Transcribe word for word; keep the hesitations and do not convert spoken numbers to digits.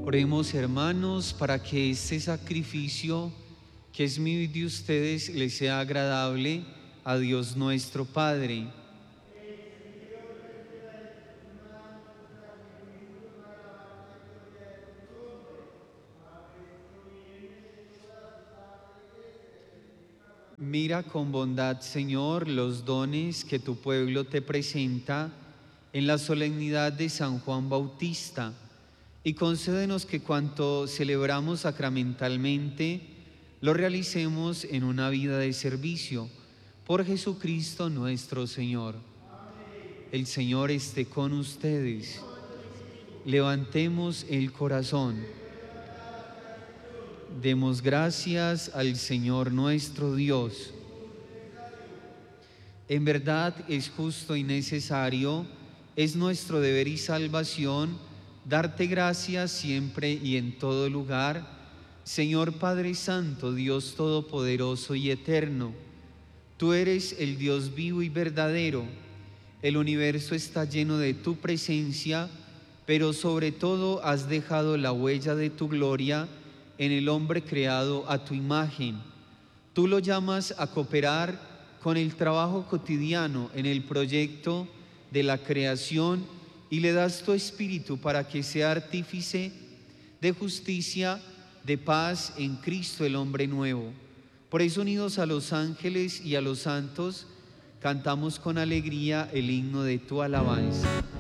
Oremos, hermanos, para que este sacrificio que es mío y de ustedes les sea agradable a Dios nuestro Padre. Mira con bondad, Señor, los dones que tu pueblo te presenta en la solemnidad de San Juan Bautista, y concédenos que cuanto celebramos sacramentalmente lo realicemos en una vida de servicio. Por Jesucristo nuestro Señor. El Señor esté con ustedes. Levantemos el corazón. Demos gracias al Señor nuestro Dios. En verdad es justo y necesario, es nuestro deber y salvación, darte gracias siempre y en todo lugar, Señor Padre Santo, Dios Todopoderoso y Eterno. Tú eres el Dios vivo y verdadero. El universo está lleno de tu presencia, pero sobre todo has dejado la huella de tu gloria en el hombre creado a tu imagen. Tú lo llamas a cooperar con el trabajo cotidiano en el proyecto de la creación y le das tu espíritu para que sea artífice de justicia, de paz en Cristo el hombre nuevo. Por eso, unidos a los ángeles y a los santos, cantamos con alegría el himno de tu alabanza.